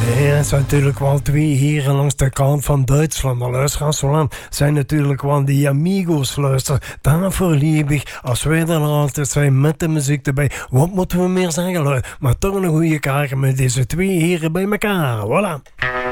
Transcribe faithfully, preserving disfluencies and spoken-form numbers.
Ja, het zijn natuurlijk wel twee heren langs de kant van Duitsland. Maar luisteraars van zijn natuurlijk wel die Amigos luisteren. Daarvoor liebig, als wij er altijd zijn met de muziek erbij. Wat moeten we meer zeggen? Maar toch een goede kaart met deze twee heren bij elkaar. Voilà.